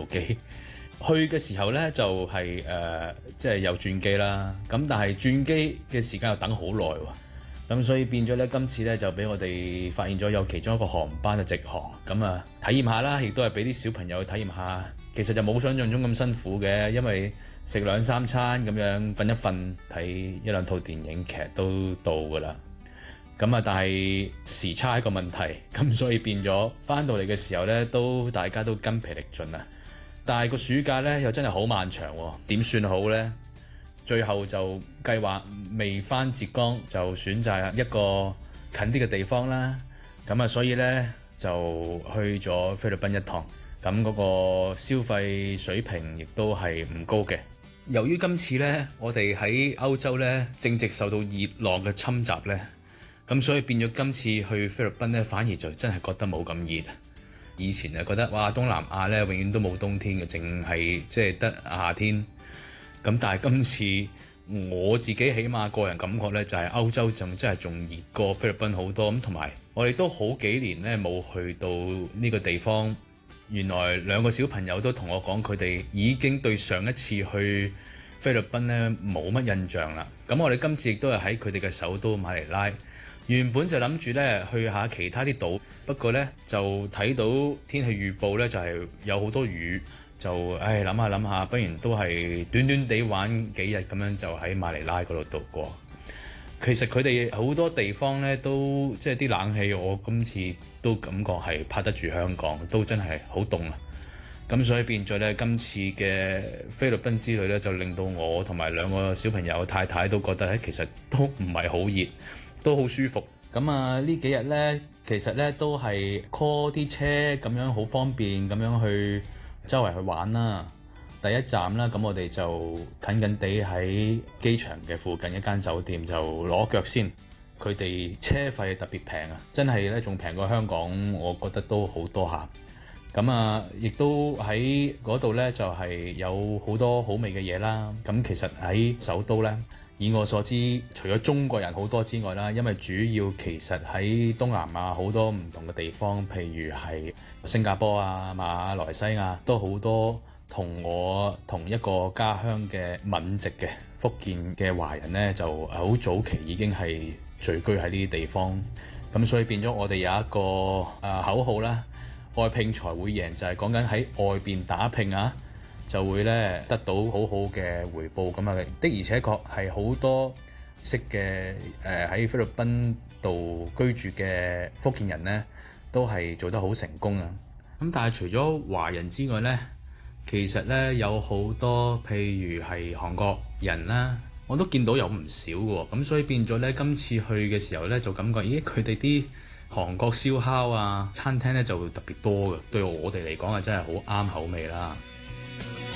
機。去嘅時候呢，就係即係有轉機啦，咁但係轉機嘅時間又等好耐喎，咁所以變咗呢，今次呢，就俾我哋發現咗有其中一個航班嘅直航，咁啊體驗下啦，亦都係俾啲小朋友去體驗下，其實就冇想象中咁辛苦嘅，因為食2、3餐咁樣瞓一瞓，睇1、2套電影劇都到㗎啦。咁啊，但係時差一個問題，咁所以變咗返到嚟嘅時候呢，大家都筋疲力盡啊。但係個暑假呢，又真係好漫長喎，點算好呢？最後就計劃未返浙江，就選擇一個近啲嘅地方啦。咁啊，所以呢，就去咗菲律賓一趟。咁嗰個消費水平亦都係唔高嘅。由於今次呢，我哋喺歐洲呢，正值受到熱浪嘅侵襲呢，咁所以變咗今次去菲律賓呢，反而就真係覺得冇咁熱。以前就覺得哇，東南亞咧永遠都冇冬天嘅，淨係即係得夏天。咁但係今次我自己起碼個人感覺咧，就係歐洲真係仲熱過菲律賓好多。咁同埋我哋都好幾年咧冇去到呢個地方。原來2個小朋友都同我講，佢哋已經對上一次去菲律賓咧冇乜印象啦。咁我哋今次亦都係喺佢哋嘅首都馬尼拉。原本就諗住咧去下其他啲島，不過咧就睇到天氣預報咧就係有好多雨，就諗下，不如都係短短地玩幾日咁樣，就喺馬尼拉嗰度度過。其實佢哋好多地方咧都即係啲冷氣，我今次都感覺係拍得住香港，都真係好凍啊！咁所以變咗咧，今次嘅菲律賓之旅咧，就令到我同埋2個小朋友太太都覺得其實都唔係好熱。都好舒服。咁啊，呢幾日呢，其實呢都係 call 啲車咁樣好方便咁樣去周圍去玩啦。第一站啦，咁我哋就近近地喺機場嘅附近一間酒店就攞腳先。佢哋車費特別平啊，真係呢仲平過香港，我覺得都好多下。咁啊，亦都喺嗰度呢，就係有好多好味嘅嘢啦。咁其實喺首都呢，以我所知，除咗中國人好多之外啦，因為主要其實喺東南亞好多唔同嘅地方，譬如係新加坡啊、馬來西亞，都好多同我同一個家鄉嘅閩籍嘅福建嘅華人呢，就好早期已經係聚居喺呢啲地方。咁所以變咗我哋有一個口號啦，外拼才會贏，就係講緊喺外邊打拼啊，就會咧得到好好嘅回報咁啊！的而且確係好多識嘅喺菲律賓度居住嘅福建人呢，都係做得好成功啊！咁但係除咗華人之外呢，其實呢有好多譬如係韓國人啦，我都見到有唔少嘅喎。咁所以變咗呢，今次去嘅時候呢，就感覺咦，佢哋啲韓國燒烤啊餐廳呢就特別多嘅，對我哋嚟講係真係好啱口味啦〜